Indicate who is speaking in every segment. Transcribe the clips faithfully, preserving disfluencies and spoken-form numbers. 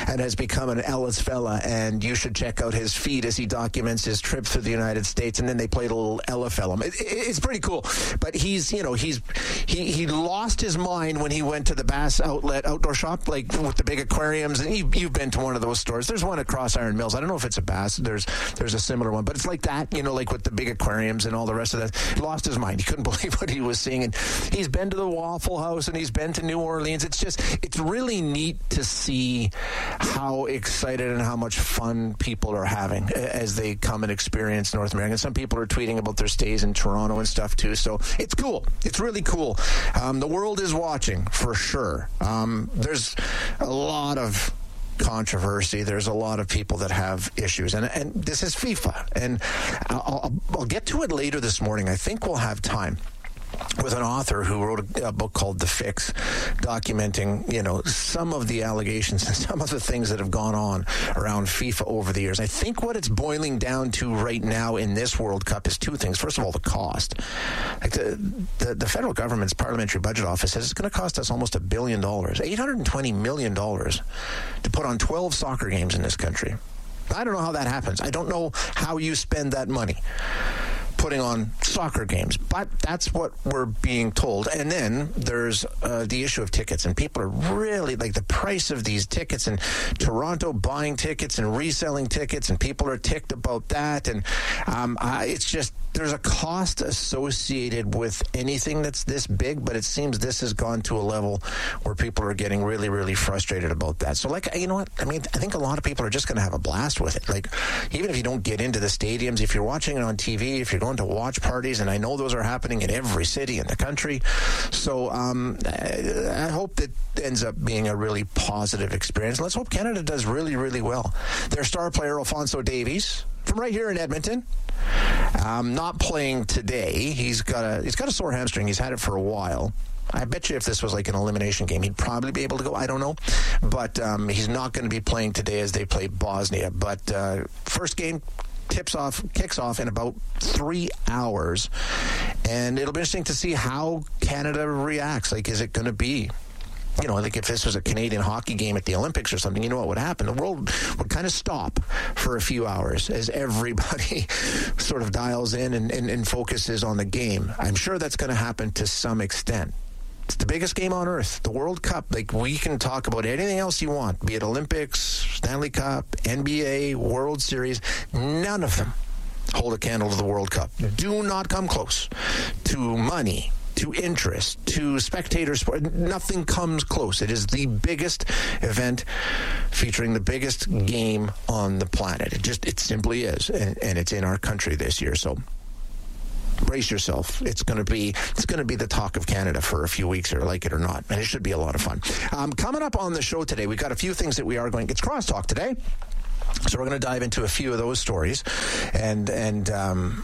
Speaker 1: and has become an Ellis fella, and you should check out his feed as he documents his trip through the United States, and then they played a little Ella film. It, it, it's pretty cool, but he's, you know, he's he, he lost his mind when he went to the Bass Outlet outdoor shop, like with the big aquariums, and you, you've been to one of those stores. There's one across Iron Mills. I don't know if it's a Bass. There's there's a similar one, but it's like that, you know, like with the big aquariums and all the rest of that. He lost his mind. He couldn't believe what he was seeing, and he's been to the Waffle House, and he's been to New Orleans. It's just, it's really neat to see how excited and how much fun people are having as they come and experience North America. And some people are tweeting about their stays in Toronto and stuff too, so it's cool. It's really cool. Um, the world is watching for sure. Um, there's a lot of controversy. There's a lot of people that have issues, and and this is FIFA, and I'll, I'll get to it later this morning. I think we'll have time with an author who wrote a, a book called The Fix, documenting, you know, some of the allegations and some of the things that have gone on around FIFA over the years. I think what it's boiling down to right now in this World Cup is two things. First of all, the cost. Like the, the, the federal government's parliamentary budget office says it's going to cost us almost a billion dollars, eight hundred twenty million dollars to put on twelve soccer games in this country. I don't know how that happens. I don't know how you spend that money putting on soccer games, but that's what we're being told. And then there's uh, the issue of tickets, and people are really, like, the price of these tickets, and Toronto buying tickets and reselling tickets, and people are ticked about that, and um, uh, it's just, there's a cost associated with anything that's this big, but it seems this has gone to a level where people are getting really, really frustrated about that. So, like, you know what? I mean, I think a lot of people are just going to have a blast with it. Like, even if you don't get into the stadiums, if you're watching it on T V, if you're going to watch parties, and I know those are happening in every city in the country. So um, I hope that ends up being a really positive experience. Let's hope Canada does really, really well. Their star player, Alphonso Davies, from right here in Edmonton, um, not playing today. He's got a he's got a sore hamstring. He's had it for a while. I bet you if this was like an elimination game, he'd probably be able to go. I don't know. But um, he's not going to be playing today as they play Bosnia. But uh, first game tips off, kicks off in about three hours. And it'll be interesting to see how Canada reacts. Like, is it going to be, you know, like if this was a Canadian hockey game at the Olympics or something, you know what would happen? The world would kind of stop for a few hours as everybody sort of dials in and, and, and focuses on the game. I'm sure that's going to happen to some extent. It's the biggest game on earth, the World Cup. Like, we can talk about anything else you want, be it Olympics, Stanley Cup, N B A, World Series. None of them hold a candle to the World Cup. Do not come close to money, to interest, to spectator sport. Nothing comes close. It is the biggest event featuring the biggest game on the planet. It just, it simply is, and, and it's in our country this year. So brace yourself. It's going to be it's going to be the talk of Canada for a few weeks, or like it or not, and it should be a lot of fun. Um, coming up on the show today, we've got a few things that we are going. It's Crosstalk today, so we're going to dive into a few of those stories, and and. Um,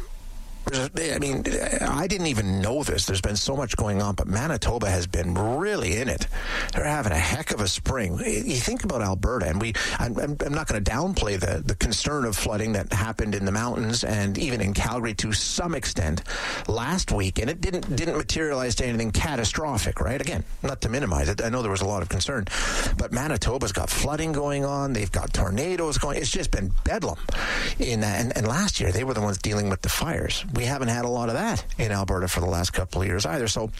Speaker 1: I mean, I didn't even know this. There's been so much going on, but Manitoba has been really in it. They're having a heck of a spring. You think about Alberta, and we, I'm, I'm not going to downplay the, the concern of flooding that happened in the mountains and even in Calgary to some extent last week, and it didn't didn't materialize to anything catastrophic, right? Again, not to minimize it. I know there was a lot of concern, but Manitoba's got flooding going on. They've got tornadoes going. It's just been bedlam in that. And, and last year, they were the ones dealing with the fires. We haven't had a lot of that in Alberta for the last couple of years either. So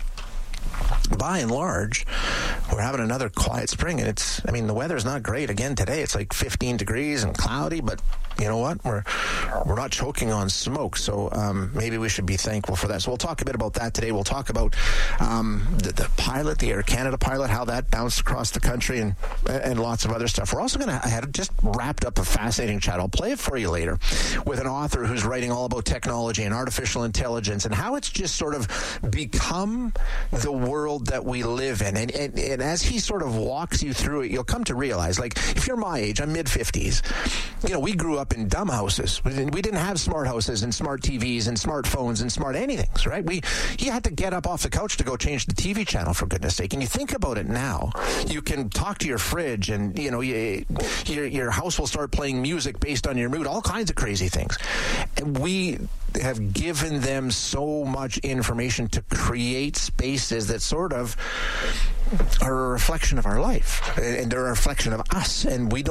Speaker 1: by and large, we're having another quiet spring, and it's, I mean, the weather's not great. Again, today it's like fifteen degrees and cloudy, but you know what? We're we're not choking on smoke, so um, maybe we should be thankful for that. So we'll talk a bit about that today. We'll talk about um, the, the pilot, the Air Canada pilot, how that bounced across the country, and and lots of other stuff. We're also going to, I had just wrapped up a fascinating chat. I'll play it for you later with an author who's writing all about technology and artificial intelligence and how it's just sort of become the world that we live in. And, and, and as he sort of walks you through it, you'll come to realize, like, if you're my age, I'm mid-fifties, you know, we grew up in dumb houses. We didn't, we didn't have smart houses and smart T Vs and smartphones and smart anythings, right? We You had to get up off the couch to go change the T V channel, for goodness sake. And you think about it now, you can talk to your fridge, and, you know, you, your, your house will start playing music based on your mood, all kinds of crazy things. And we have given them so much information to create spaces that sort of are a reflection of our life, and they're a reflection of us, and we don't